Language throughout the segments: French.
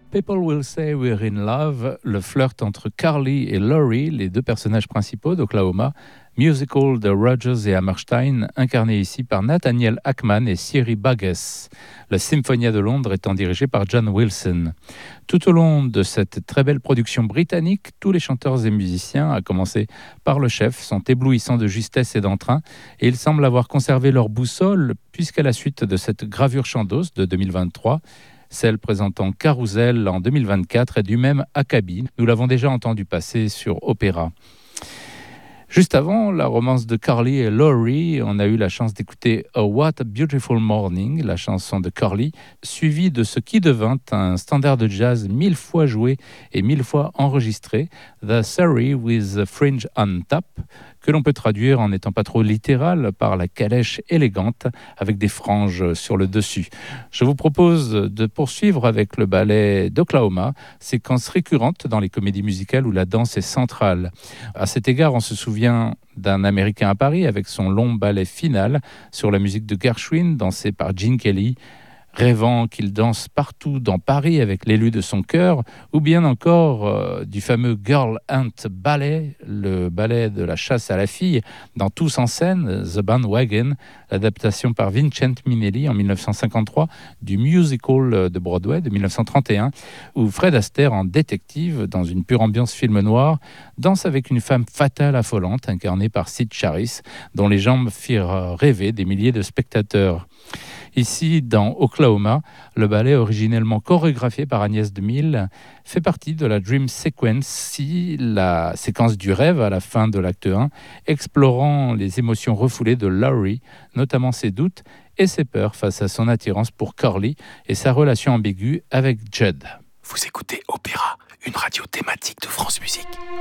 People Will Say We're in Love, le flirt entre Carly et Laurie, les deux personnages principaux d'Oklahoma, musical de Rodgers et Hammerstein, incarné ici par Nathaniel Ackman et Siri Burgess. La Symphonia de Londres étant dirigée par John Wilson. Tout au long de cette très belle production britannique, tous les chanteurs et musiciens, à commencer par le chef, sont éblouissants de justesse et d'entrain, et ils semblent avoir conservé leur boussole, puisqu'à la suite de cette gravure chandos de 2023, celle présentant Carousel en 2024 est du même acabit. Nous l'avons déjà entendu passer sur Opéra. Juste avant la romance de Carly et Laurie, on a eu la chance d'écouter A What a Beautiful Morning, la chanson de Carly, suivie de ce qui devint un standard de jazz 1000 fois joué et 1000 fois enregistré, The Surrey with the Fringe on Top, que l'on peut traduire en n'étant pas trop littéral par la calèche élégante avec des franges sur le dessus. Je vous propose de poursuivre avec le ballet d'Oklahoma, séquence récurrente dans les comédies musicales où la danse est centrale. À cet égard, on se souvient d'un Américain à Paris avec son long ballet final sur la musique de Gershwin, dansé par Gene Kelly, rêvant qu'il danse partout dans Paris avec l'élu de son cœur, ou bien encore du fameux Girl Hunt Ballet, le ballet de la chasse à la fille, dans Tous en scène, The Bandwagon, l'adaptation par Vincent Minnelli en 1953 du musical de Broadway de 1931, où Fred Astaire, en détective, dans une pure ambiance film noir, danse avec une femme fatale affolante, incarnée par Sid Charisse, dont les jambes firent rêver des milliers de spectateurs. Ici, dans Oklahoma, le ballet, originellement chorégraphié par Agnès Demille, fait partie de la Dream Sequence, la séquence du rêve à la fin de l'acte 1, explorant les émotions refoulées de Laurie, notamment ses doutes et ses peurs face à son attirance pour Carly et sa relation ambiguë avec Judd. Vous écoutez Opéra, une radio thématique de France Musique.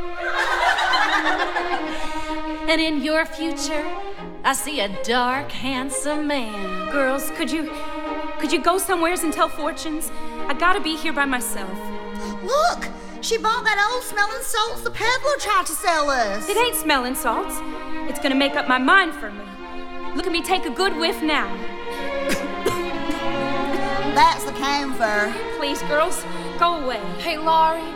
And in your future, I see a dark, handsome man. Girls, could you go somewheres and tell fortunes? I gotta be here by myself. Look! She bought that old smelling salts the peddler tried to sell us. It ain't smelling salts. It's gonna make up my mind for me. Look at me take a good whiff now. That's the camphor. Please, girls, go away. Hey, Laurie,